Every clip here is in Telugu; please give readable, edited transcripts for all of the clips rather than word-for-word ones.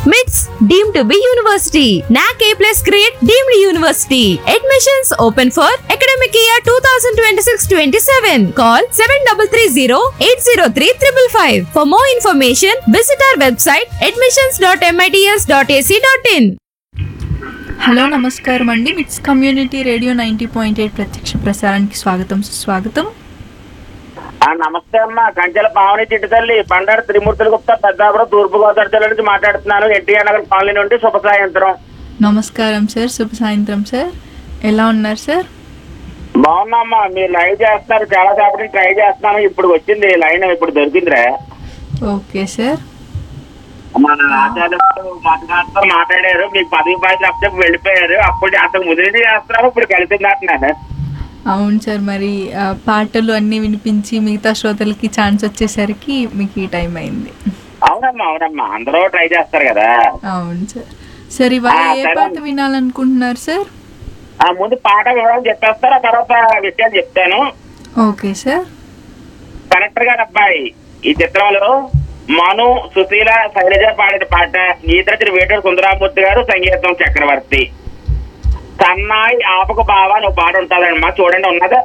MITS deemed to be university. NAC A+ grade deemed university. Admissions open for academic year 2026-27. Call 7330-803-555. For more information, visit our website admissions.mits.ac.in. Hello నమస్కారం అండి. మిట్స్ కమ్యూనిటీ రేడియో 90.8 ప్రత్యక్ష ప్రసారానికి స్వాగతం సుస్వాగతం. నమస్తే అమ్మా. కంచెల పావని చిట్టుతల్లి బండారు త్రిమూర్తుల గుప్తా పెద్దాపురం తూర్పు గోదావరి జిల్లా నుంచి మాట్లాడుతున్నాను. ఎన్టీఆర్ నగర్ కాలనీ నుండి. శుభ సాయంత్రం. నమస్కారం సార్. శుభ సాయంత్రం సార్. ఎలా ఉన్నారు సార్? బాగున్నామ్మా. మీరు లైవ్ చేస్తున్నారు, చాలా సేపటి ట్రై చేస్తున్నాను. ఇప్పుడు వచ్చింది లైన్, ఇప్పుడు దొరికిందిరా. Okay sir. మన ఆచార్యులు మాట్లాడారు, మీకు 10 రూపాయలు అప్పచెప్పి వెళ్ళిపోయారు. అప్పుడు అంతకు ముదిరి చేస్తున్నాము, ఇప్పుడు కలిసింది అంటున్నాను. అవును సార్. మరి పాటలు అన్నీ వినిపించి మిగతా శ్రోతలకి ఛాన్స్ వచ్చేసరికి మీకు ఈ టైం అయింది. అవునమ్మా అందరూ ట్రై చేస్తారు కదా. అవును సార్. సరే, ఇవాళ ఏ పాట వినాలనుకుంటున్నారు సార్? ముందు పాట వివరాలు చెప్పేస్తారు, ఆ తర్వాత విషయాలు చెప్తాను. Okay sir. కలెక్టర్ గారు అబ్బాయి ఈ చిత్రంలో మను, సుశీల, శైలజ పాడిన పాట. గీతరచన వేటూరు సుందరామూర్తి గారు, సంగీతం చక్రవర్తి. సన్నాయి ఆపకు బావ అని ఒక పాట ఉంటుందమ్మా, చూడండి. ఉన్నదా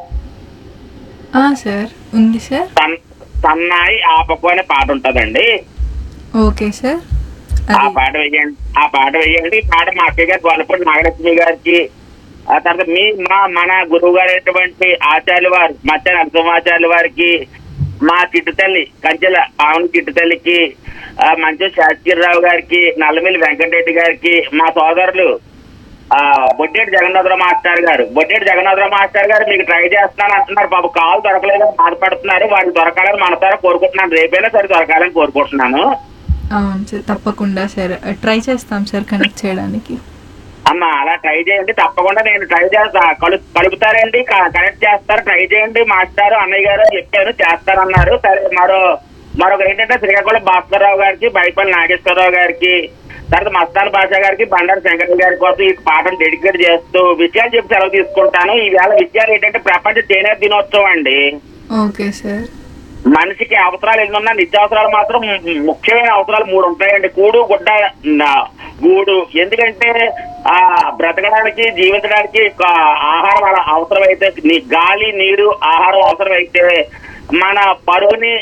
సార్? ఉంది సార్. సన్నాయి ఆపకు అనే పాట ఉంటదండి. Okay sir. ఆ పాట వేయండి. ఈ పాట మా అక్కయ్య గారు గొల్లపూడి నాగలక్ష్మి గారికి, ఆ తర్వాత మన గురువు గారు అయినటువంటి ఆచార్యుల వారు మచ్చ నరసింహాచార్యుల వారికి, మా చిట్టుతల్లి కంచెల పావని చిట్టుతల్లికి, మంచు శాస్త్రిరావు గారికి, నల్లమిల్లి వెంకటరెడ్డి గారికి, మా సోదరులు బొడ్డేటి జగన్నాథరావు మాస్టర్ గారు మీకు ట్రై చేస్తున్నాను అంటున్నారు. బాబు కాల్ దొరకలేదని బాధపడుతున్నారు. వారికి దొరకాలని మనసారా కోరుకుంటున్నాను. రేపైనా సరే దొరకాలని కోరుకుంటున్నాను. అవును సార్, తప్పకుండా సార్. ట్రై చేస్తాం సార్ కనెక్ట్ చేయడానికి. అమ్మా అలా ట్రై చేయండి, తప్పకుండా నేను ట్రై చేస్తా. కలుపుతారండి, కనెక్ట్ చేస్తారు. ట్రై చేయండి మాస్టారు, అన్నయ్య గారు చెప్పారు చేస్తారన్నారు. సరే, మరొక ఏంటంటే శ్రీకాకుళం భాస్కర్ రావు గారికి, బైపల్లి నాగేశ్వరరావు గారికి, తర్వాత మస్తాన్ బాషా గారికి, బండారు శంకర్ గారి కోసం ఈ పాటను డెడికేట్ చేస్తూ విషయాలు చెప్పి సెలవు తీసుకుంటాను. ఈవేళ విషయాలు ఏంటంటే ప్రపంచ చేనేత దినోత్సవం అండి. Okay sir. మనిషికి అవసరాలు ఎన్నున్నా నిత్యావసరాలు మాత్రం ముఖ్యమైన అవసరాలు 3 ఉంటాయండి. కూడు, గుడ్డ, గూడు. ఎందుకంటే బ్రతకడానికి, జీవించడానికి ఆహారం అవసరమైతే, గాలి, నీరు, ఆహారం అవసరమైతే, మన పరువుని,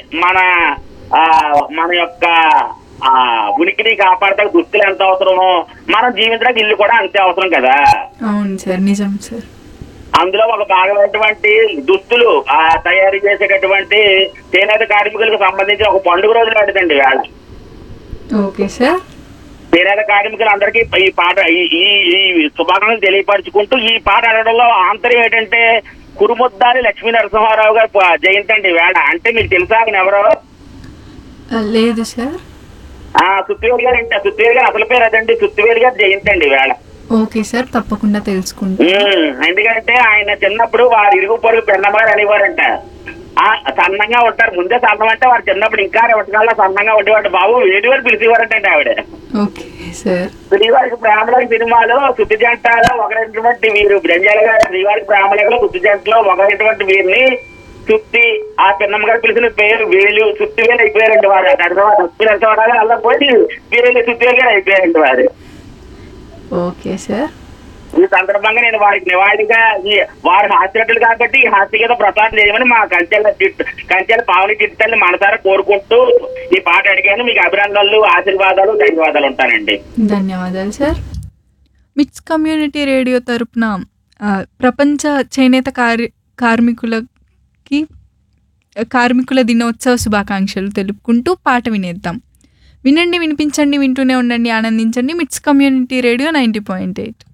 మన యొక్క ఉనికిని కాపాడతానికి దుస్తులు ఎంత అవసరమో, మనం జీవించడానికి ఇల్లు కూడా అంతే అవసరం కదా. అవును సార్, నిజం సార్. అందులో ఒక భాగమైనటువంటి దుస్తులు తయారు చేసేటటువంటి చేనేత కార్మికులకు సంబంధించి ఒక పండుగ రోజు నాటిదండి వేళ. Okay sir. చేనేత కార్మికులందరికీ ఈ పాట, ఈ శుభాకాంక్షలు తెలియపరుచుకుంటూ ఈ పాట ఆడడంలో ఆంతర్యం ఏంటంటే కురుముద్దాలి లక్ష్మీ నరసింహారావు గారు జయంతి అండి వేళ. అంటే మీకు తెలుసా ఆయన ఎవరో? లేదు సార్. సుత్తివేలు గారు అసలు పేరు అదండి. సుత్తివేలు గారు జయంతి అండి వేళ. ఓకే సార్, తప్పకుండా తెలుసుకుంటా. ఎందుకంటే ఆయన చిన్నప్పుడు వారి ఇరుగు పొరుగు పెన్నమ్మగారు అనేవారంట. సన్నంగా ఉంటారు. ముందే సన్నం అంటే వారు చిన్నప్పుడు ఇంకా ఒకటికల్లా సన్నంగా ఉండేవాడు. బాబు వేడివారు పిలిచేవారంటే ఆవిడ. Okay sir. శ్రీవారికి ప్రేమలకు సినిమాలో శుద్ధి జంటలో ఒకరైనటువంటి వీరు బ్రంజాల గారు, శ్రీవారికి ప్రేమలకు శుద్ధి జంటలో ఒకరైనటువంటి వీరిని సుత్తి, ఆ పిన్నమ్మ గారు పిలిచిన పేరు వేలు, సుత్తివేలు అయిపోయారండి వారు. నరసింహారావు అలా పోయి వేలు, సుత్తివేలు గారు అయిపోయారండి వారు. Okay sir. ఈ సందర్భంగా నేను వారికి నివాళిగా వారు హాస్యనటులు కాబట్టి ఈ హాస్యగీత ప్రసాదం చేయమని మా కంచెల పావని చిట్టుతల్ని మనసారా కోరుకుంటూ ఈ పాట అడిగాను. మీకు అభినందనలు, ఆశీర్వాదాలు, ధన్యవాదాలు ఉంటానండి. ధన్యవాదాలు సార్. మిట్స్ కమ్యూనిటీ రేడియో తరపున ప్రపంచ చేనేత కార్మికుల దినోత్సవ శుభాకాంక్షలు తెలుపుకుంటూ పాట వినేద్దాం. వినండి, వినిపించండి, వింటూనే ఉండండి, ఆనందించండి. మిట్స్ కమ్యూనిటీ రేడియో 90.8.